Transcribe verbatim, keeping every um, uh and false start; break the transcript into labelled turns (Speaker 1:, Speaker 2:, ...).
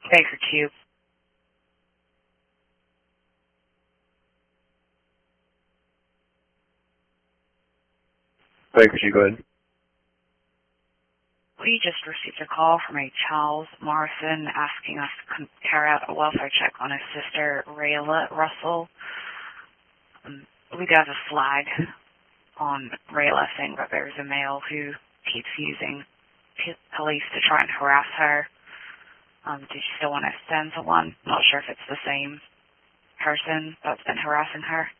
Speaker 1: Baker Cube.
Speaker 2: Baker Cube, go ahead.
Speaker 1: We just received a call from a Charles Morrison asking us to carry out a welfare check on his sister, Rayla Russell. Um, we do have a flag on Rayla saying that there's a male who keeps using p- police to try and harass her. Um, did you still want to send someone? Not sure if it's the same person that's been harassing her.